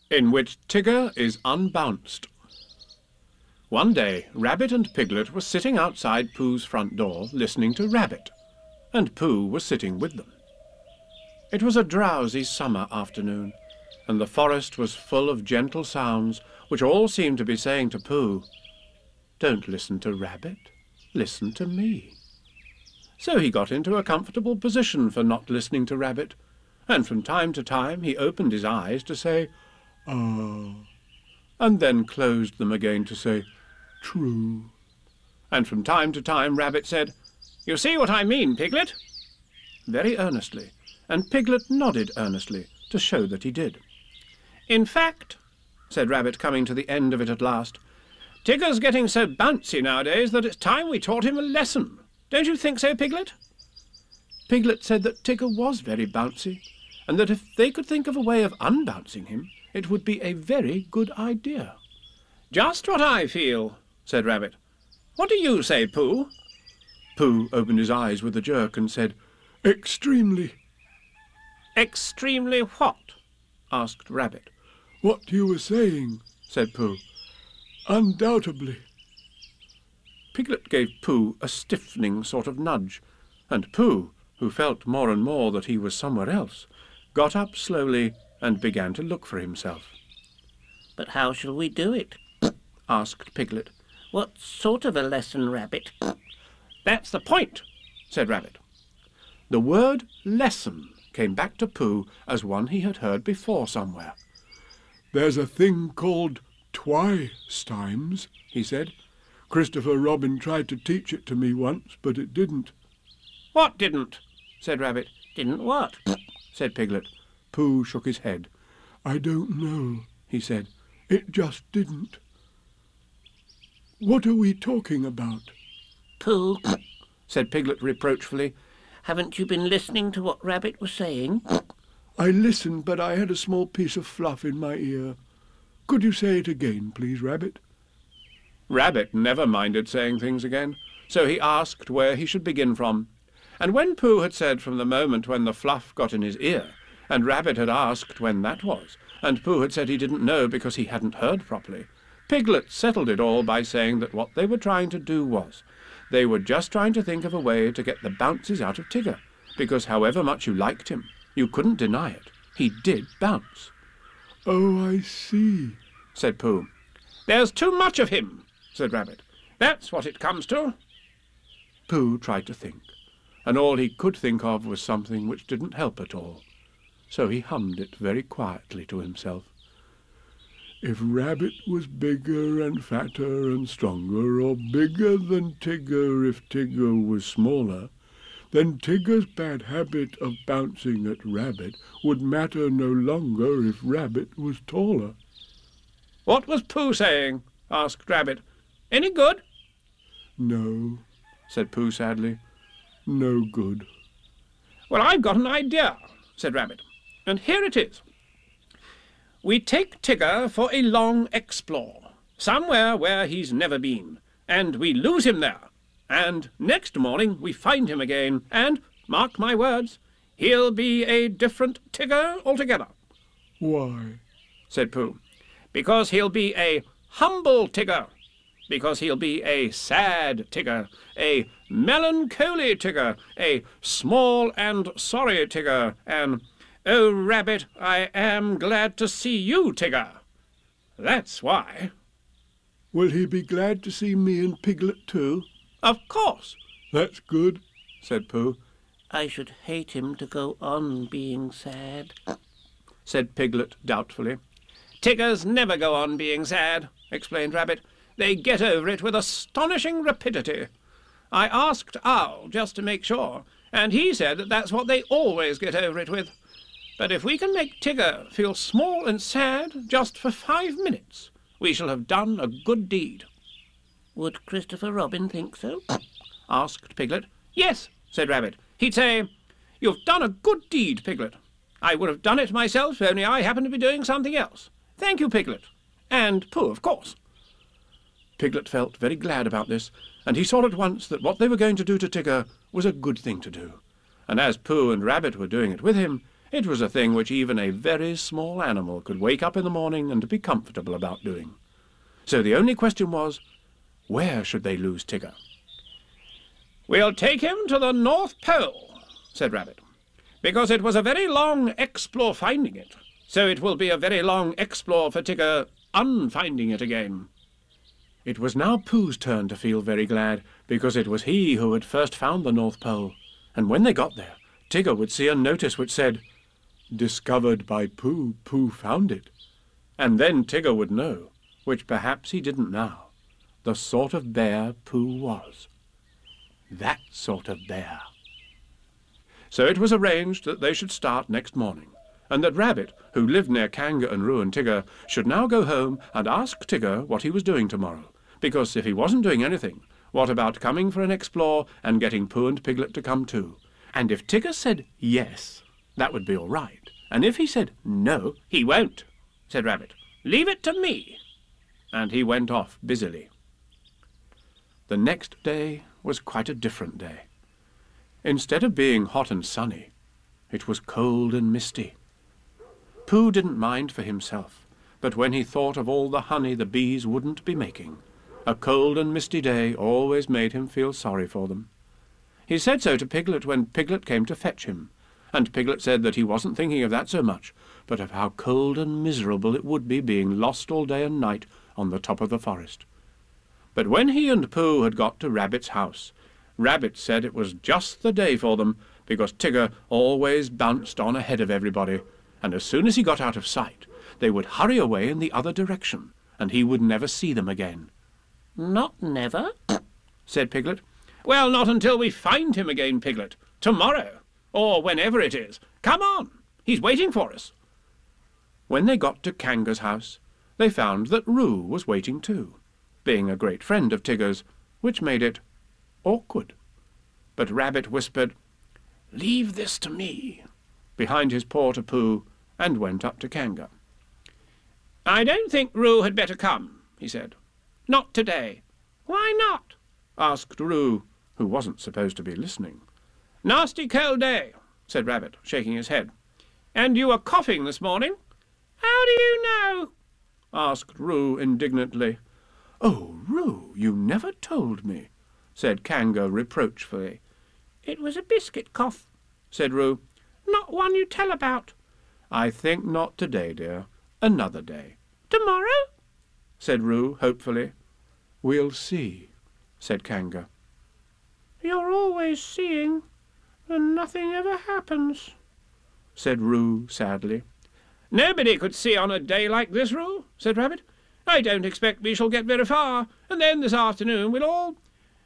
in which Tigger is unbounced. One day, Rabbit and Piglet were sitting outside Pooh's front door listening to Rabbit, and Pooh was sitting with them. It was a drowsy summer afternoon, and the forest was full of gentle sounds which all seemed to be saying to Pooh, "Don't listen to Rabbit, listen to me." So he got into a comfortable position for not listening to Rabbit, and from time to time he opened his eyes to say, "Ah," and then closed them again to say, "True." And from time to time Rabbit said, "You see what I mean, Piglet?" very earnestly, and Piglet nodded earnestly to show that he did. "In fact," said Rabbit, coming to the end of it at last, "Tigger's getting so bouncy nowadays that it's time we taught him a lesson. Don't you think so, Piglet?" Piglet said that Tigger was very bouncy, and that if they could think of a way of unbouncing him, it would be a very good idea. "Just what I feel," said Rabbit. "What do you say, Pooh?" Pooh opened his eyes with a jerk and said, "Extremely." "Extremely what?" asked Rabbit. "What you were saying," said Pooh. "Undoubtedly." Piglet gave Pooh a stiffening sort of nudge, and Pooh, who felt more and more that he was somewhere else, got up slowly and began to look for himself. "But how shall we do it?" asked Piglet. "What sort of a lesson, Rabbit?" "That's the point," said Rabbit. The word lesson came back to Pooh as one he had heard before somewhere. "There's a thing called twistimes," he said. "Christopher Robin tried to teach it to me once, but it didn't." "What didn't?" said Rabbit. "Didn't what?" said Piglet. Pooh shook his head. "I don't know," he said. "It just didn't." "What are we talking about?" "Pooh," said Piglet reproachfully. "haven't you been listening to what Rabbit was saying?" "I listened, but I had a small piece of fluff in my ear. Could you say it again, please, Rabbit?" Rabbit never minded saying things again, so he asked where he should begin from. And when Pooh had said from the moment when the fluff got in his ear, and Rabbit had asked when that was, and Pooh had said he didn't know because he hadn't heard properly, Piglet settled it all by saying that what they were trying to do was, they were just trying to think of a way to get the bounces out of Tigger, because however much you liked him, you couldn't deny it. He did bounce. "Oh, I see," said Pooh. "There's too much of him," said Rabbit. "That's what it comes to." Pooh tried to think, and all he could think of was something which didn't help at all. So he hummed it very quietly to himself. "If Rabbit was bigger and fatter and stronger, or bigger than Tigger if Tigger was smaller, then Tigger's bad habit of bouncing at Rabbit would matter no longer if Rabbit was taller." "What was Pooh saying?" asked Rabbit. "Any good?" "No," said Pooh sadly. "No good." "Well, I've got an idea," said Rabbit, "and here it is. We take Tigger for a long explore, somewhere where he's never been, and we lose him there, and next morning we find him again, and, mark my words, he'll be a different Tigger altogether." "Why?" said Pooh. "Because he'll be a humble Tigger, because he'll be a sad Tigger, a melancholy Tigger, a small and sorry Tigger, an 'Oh, Rabbit, I am glad to see you, Tigger.' That's why." "Will he be glad to see me and Piglet too?" "Of course." "That's good," said Pooh. "I should hate him to go on being sad," said Piglet doubtfully. "Tiggers never go on being sad," explained Rabbit. "They get over it with astonishing rapidity. I asked Owl just to make sure, and he said that that's what they always get over it with. But if we can make Tigger feel small and sad just for 5 minutes, we shall have done a good deed." "Would Christopher Robin think so?" asked Piglet. "Yes," said Rabbit. "He'd say, 'You've done a good deed, Piglet. I would have done it myself, only I happen to be doing something else. Thank you, Piglet. And Pooh, of course.'" Piglet felt very glad about this, and he saw at once that what they were going to do to Tigger was a good thing to do. And as Pooh and Rabbit were doing it with him, It was a thing which even a very small animal could wake up in the morning and be comfortable about doing. So the only question was, where should they lose Tigger? "We'll take him to the North Pole," said Rabbit, "because it was a very long explore finding it, so it will be a very long explore for Tigger unfinding it again." It was now Pooh's turn to feel very glad, because it was he who had first found the North Pole, and when they got there, Tigger would see a notice which said, "Discovered by Pooh, Pooh found it." And then Tigger would know, which perhaps he didn't now, the sort of bear Pooh was. That sort of bear. So it was arranged that they should start next morning, and that Rabbit, who lived near Kanga and Roo and Tigger, should now go home and ask Tigger what he was doing tomorrow, because if he wasn't doing anything, what about coming for an explore and getting Pooh and Piglet to come too? And if Tigger said yes, that would be all right, and if he said no, "He won't," said Rabbit. "Leave it to me." And he went off busily. The next day was quite a different day. Instead of being hot and sunny, it was cold and misty. Pooh didn't mind for himself, but when he thought of all the honey the bees wouldn't be making, a cold and misty day always made him feel sorry for them. He said so to Piglet when Piglet came to fetch him, and Piglet said that he wasn't thinking of that so much, but of how cold and miserable it would be being lost all day and night on the top of the forest. But when he and Pooh had got to Rabbit's house, Rabbit said it was just the day for them, because Tigger always bounced on ahead of everybody, and as soon as he got out of sight, they would hurry away in the other direction, and he would never see them again. "Not never," said Piglet. "Well, not until we find him again, Piglet. Tomorrow, or whenever it is. Come on, he's waiting for us." When they got to Kanga's house, they found that Roo was waiting too, being a great friend of Tigger's, which made it awkward. But Rabbit whispered, "Leave this to me," behind his paw to Pooh, and went up to Kanga. "I don't think Roo had better come," he said. "Not today." "Why not?" asked Roo, who wasn't supposed to be listening. "Nasty cold day," said Rabbit, shaking his head. "And you were coughing this morning." "How do you know?" asked Roo indignantly. "Oh, Roo, you never told me," said Kanga reproachfully. "It was a biscuit cough," said Roo. "Not one you tell about." "I think not today, dear. Another day." "Tomorrow?" said Roo hopefully. "We'll see," said Kanga. "You're always seeing, and nothing ever happens," said Roo sadly. "Nobody could see on a day like this, Roo," said Rabbit. "I don't expect we shall get very far, and then this afternoon we'll...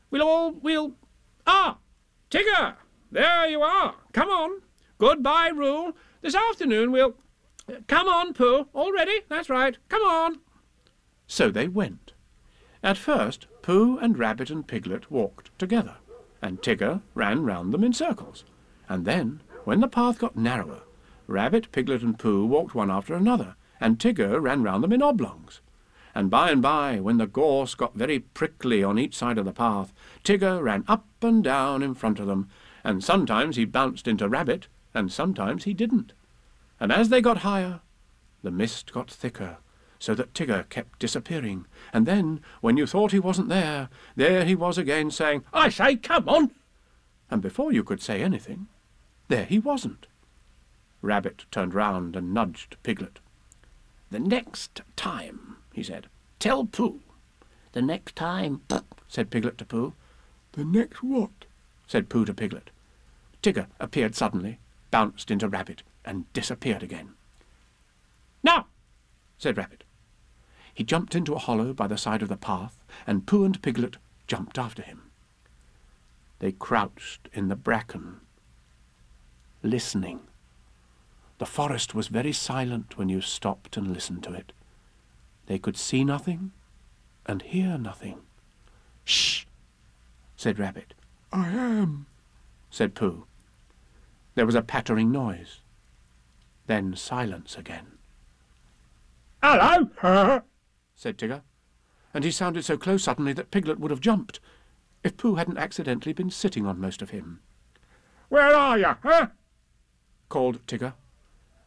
Ah! Tigger! There you are! Come on! Goodbye, Roo! This afternoon we'll... Come on, Pooh! All ready? That's right! Come on!" So they went. At first, Pooh and Rabbit and Piglet walked together, and Tigger ran round them in circles. And then, when the path got narrower, Rabbit, Piglet and Pooh walked one after another, and Tigger ran round them in oblongs. And by, when the gorse got very prickly on each side of the path, Tigger ran up and down in front of them, and sometimes he bounced into Rabbit, and sometimes he didn't. And as they got higher, the mist got thicker, so that Tigger kept disappearing, and then, when you thought he wasn't there he was again saying, "I say, come on!" And before you could say anything, there he wasn't. Rabbit turned round and nudged Piglet. "The next time," he said, "tell Pooh." "The next time," said Piglet to Pooh. "The next what?" said Pooh to Piglet. Tigger appeared suddenly, bounced into Rabbit, and disappeared again. "Now," said Rabbit. He jumped into a hollow by the side of the path, and Pooh and Piglet jumped after him. They crouched in the bracken, listening. The forest was very silent when you stopped and listened to it. They could see nothing and hear nothing. "Shh!" said Rabbit. "I am," said Pooh. There was a pattering noise. Then silence again. "Hello!" said Tigger, and he sounded so close suddenly that Piglet would have jumped, if Pooh hadn't accidentally been sitting on most of him. "Where are you, huh?" called Tigger,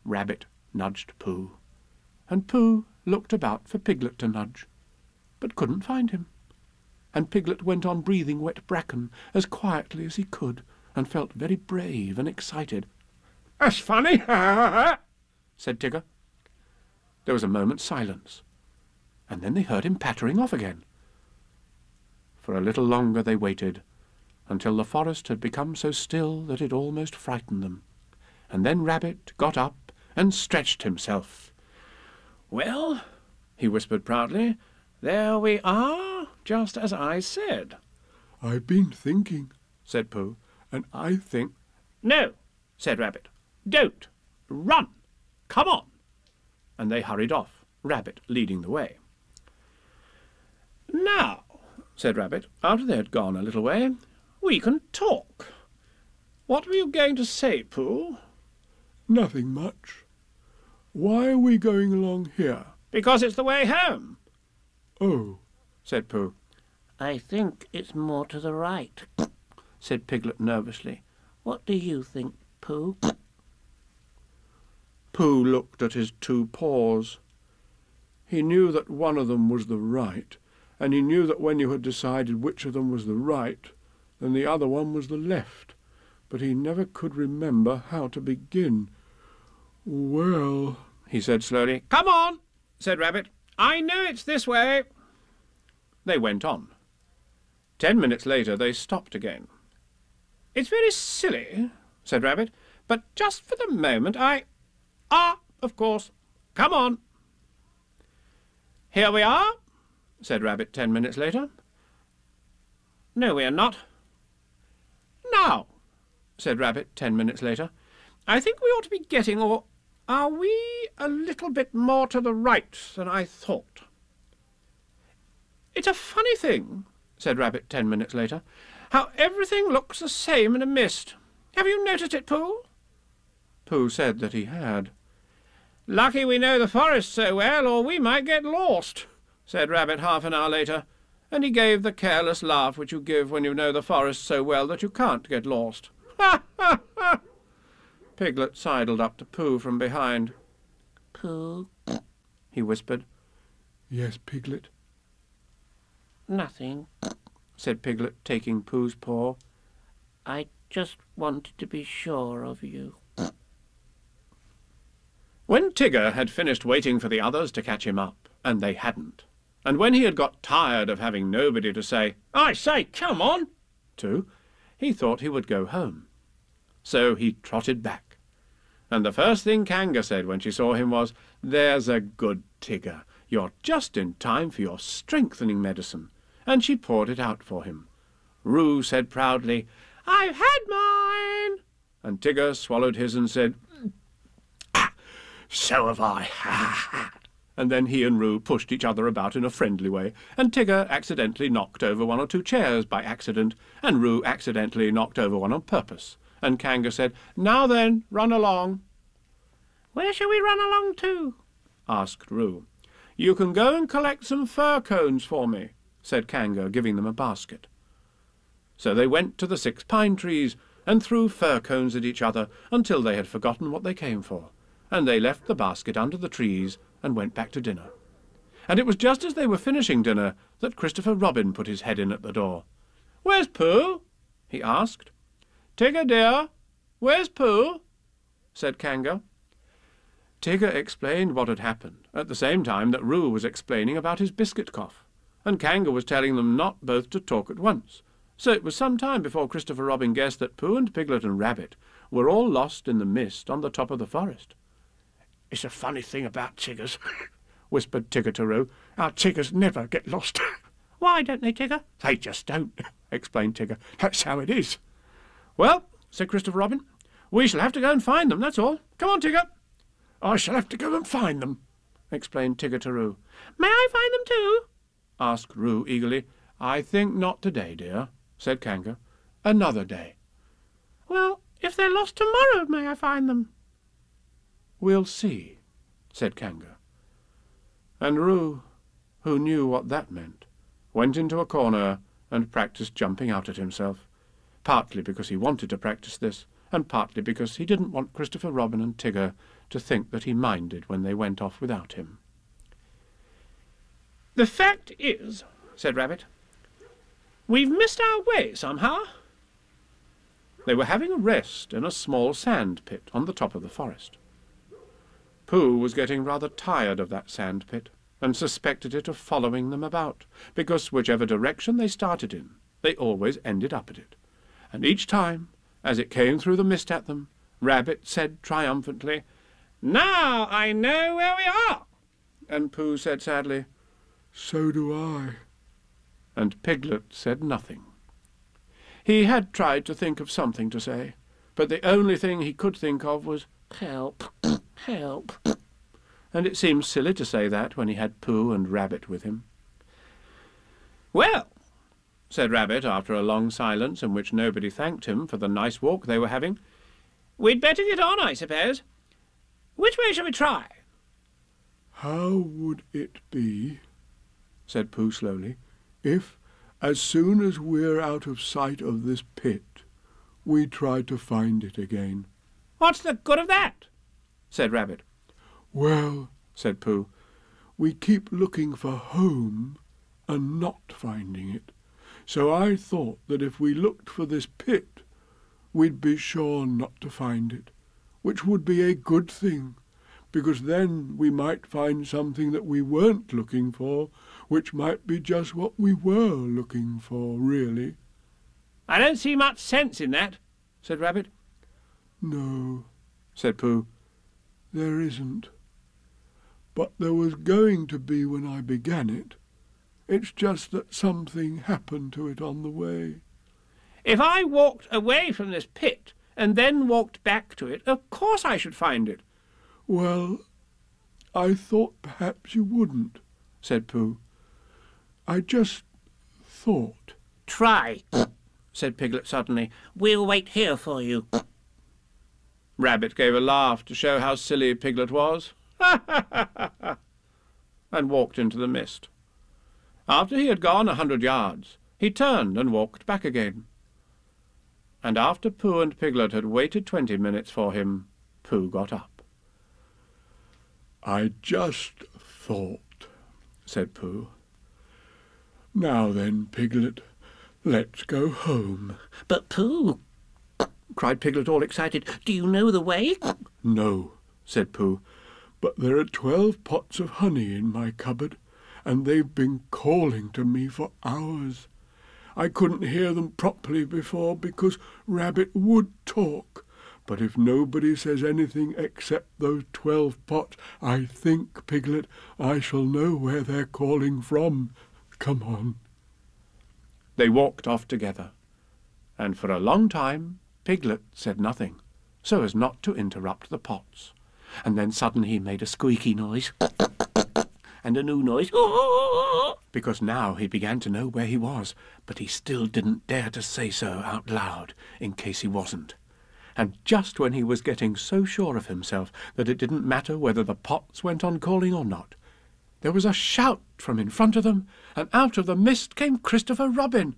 Rabbit nudged Pooh, and Pooh looked about for Piglet to nudge, but couldn't find him, and Piglet went on breathing wet bracken as quietly as he could, and felt very brave and excited. "That's funny, said Tigger. There was a moment's silence, and then they heard him pattering off again. For a little longer they waited, until the forest had become so still that it almost frightened them, and then Rabbit got up and stretched himself. "Well," he whispered proudly, "there we are, just as I said." "I've been thinking," said Pooh, "and I think—" "No," said Rabbit. "Don't. Run. Come on." And they hurried off, Rabbit leading the way. "Now," said Rabbit, after they had gone a little way, "we can talk. What were you going to say, Pooh?" "Nothing much. Why are we going along here?" "Because it's the way home." "Oh," said Pooh. I think it's more to the right, said Piglet nervously. What do you think, Pooh? Pooh looked at his 2 paws. He knew that one of them was the right, and he knew that when you had decided which of them was the right, then the other one was the left, but he never could remember how to begin. "Well," he said slowly. "Come on," said Rabbit. "I know it's this way." They went on. 10 minutes later they stopped again. "It's very silly," said Rabbit, "but just for the moment of course. Come on." "Here we are," said Rabbit 10 minutes later. "No, we are not." "Now," said Rabbit 10 minutes later, "I think we ought to be getting, or are we a little bit more to the right than I thought?" "It's a funny thing," said Rabbit 10 minutes later, "how everything looks the same in a mist. Have you noticed it, Pooh?" Pooh said that he had. "Lucky we know the forest so well, or we might get lost," said Rabbit half an hour later, and he gave the careless laugh which you give when you know the forest so well that you can't get lost. "Ha, ha, ha!" Piglet sidled up to Pooh from behind. Pooh? he whispered. "Yes, Piglet." Nothing. said Piglet, taking Pooh's paw. I just wanted to be sure of you. When Tigger had finished waiting for the others to catch him up, and they hadn't, and when he had got tired of having nobody to say, "I say, come on," to, he thought he would go home. So he trotted back, and the first thing Kanga said when she saw him was, "There's a good Tigger. You're just in time for your strengthening medicine," and she poured it out for him. Roo said proudly, "I've had mine," and Tigger swallowed his and said, "So have I." And then he and Roo pushed each other about in a friendly way, and Tigger accidentally knocked over 1 or 2 chairs by accident, and Roo accidentally knocked over one on purpose. And Kanga said, "Now then, run along." Where shall we run along to? asked Roo. "You can go and collect some fir cones for me," said Kanga, giving them a basket. So they went to the 6 pine trees and threw fir cones at each other until they had forgotten what they came for, and they left the basket under the trees and went back to dinner. And it was just as they were finishing dinner that Christopher Robin put his head in at the door. "Where's Pooh?" he asked. "Tigger, dear, where's Pooh?" said Kanga. Tigger explained what had happened, at the same time that Roo was explaining about his biscuit cough, and Kanga was telling them not both to talk at once. So it was some time before Christopher Robin guessed that Pooh and Piglet and Rabbit were all lost in the mist on the top of the forest. "It's a funny thing about Tiggers," whispered Tigger to Roo. "Our Tiggers never get lost." Why don't they, Tigger? "They just don't," explained Tigger. "That's how it is." "Well," said Christopher Robin, "we shall have to go and find them, that's all. Come on, Tigger." "I shall have to go and find them," explained Tigger to Roo. May I find them too? asked Roo eagerly. "I think not today, dear," said Kanga. "Another day." Well, if they're lost tomorrow, may I find them? "We'll see," said Kanga. And Roo, who knew what that meant, went into a corner and practised jumping out at himself, partly because he wanted to practice this, and partly because he didn't want Christopher Robin and Tigger to think that he minded when they went off without him. "The fact is," said Rabbit, "we've missed our way somehow." They were having a rest in a small sand pit on the top of the forest. Pooh was getting rather tired of that sand pit, and suspected it of following them about, because whichever direction they started in, they always ended up at it. And each time, as it came through the mist at them, Rabbit said triumphantly, "Now I know where we are." And Pooh said sadly, "So do I." And Piglet said nothing. He had tried to think of something to say, but the only thing he could think of was, "Help, help." and it seemed silly to say that when he had Pooh and Rabbit with him. "Well," said Rabbit, after a long silence in which nobody thanked him for the nice walk they were having, "we'd better get on, I suppose. Which way shall we try?" "How would it be," said Pooh slowly, "if, as soon as we're out of sight of this pit, we try to find it again?" "What's the good of that?" said Rabbit. "Well," said Pooh, "we keep looking for home and not finding it. So I thought that if we looked for this pit, we'd be sure not to find it, which would be a good thing, because then we might find something that we weren't looking for, which might be just what we were looking for, really." "I don't see much sense in that," said Rabbit. "No," said Pooh. "there isn't. But there was going to be when I began it. It's just that something happened to it on the way." "If I walked away from this pit and then walked back to it, of course I should find it." "Well, I thought perhaps you wouldn't," said Pooh. "I just thought." "Try," said Piglet suddenly. "We'll wait here for you." Rabbit gave a laugh to show how silly Piglet was, and walked into the mist. After he had gone 100 yards, he turned and walked back again. And after Pooh and Piglet had waited 20 minutes for him, Pooh got up. "I just thought," said Pooh. "Now then, Piglet, let's go home." "But, Pooh," cried Piglet, all excited, "do you know the way?" "No," said Pooh, "but there are 12 pots of honey in my cupboard, and they've been calling to me for hours. I couldn't hear them properly before because Rabbit would talk, but if nobody says anything except those 12 pots, I think, Piglet, I shall know where they're calling from. Come on." They walked off together, and for a long time Piglet said nothing, so as not to interrupt the pots. And then suddenly he made a squeaky noise, and a new noise, because now he began to know where he was, but he still didn't dare to say so out loud, in case he wasn't. And just when he was getting so sure of himself that it didn't matter whether the pots went on calling or not, there was a shout from in front of them, and out of the mist came Christopher Robin.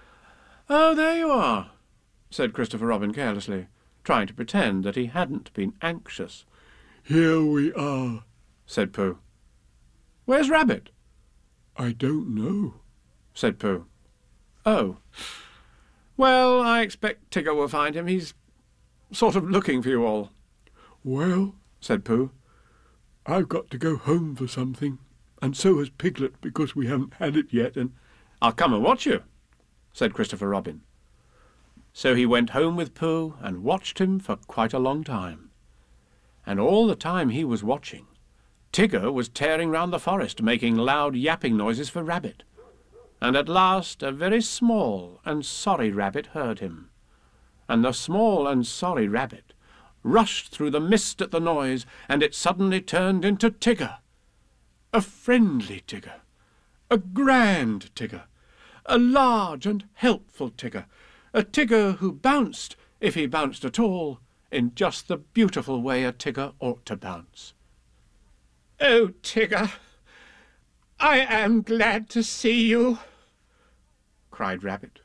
"Oh, there you are," said Christopher Robin carelessly, trying to pretend that he hadn't been anxious. "Here we are," said Pooh. "Where's Rabbit?" "I don't know," said Pooh. "Oh. Well, I expect Tigger will find him. He's sort of looking for you all." "Well," said Pooh, "I've got to go home for something, and so has Piglet, because we haven't had it yet, and—" "I'll come and watch you," said Christopher Robin. So he went home with Pooh and watched him for quite a long time. And all the time he was watching, Tigger was tearing round the forest, making loud yapping noises for Rabbit. And at last a very small and sorry Rabbit heard him. And the small and sorry Rabbit rushed through the mist at the noise, and it suddenly turned into Tigger. A friendly Tigger, a grand Tigger, a large and helpful Tigger, a Tigger who bounced, if he bounced at all, in just the beautiful way a Tigger ought to bounce. "Oh, Tigger, I am glad to see you," cried Rabbit.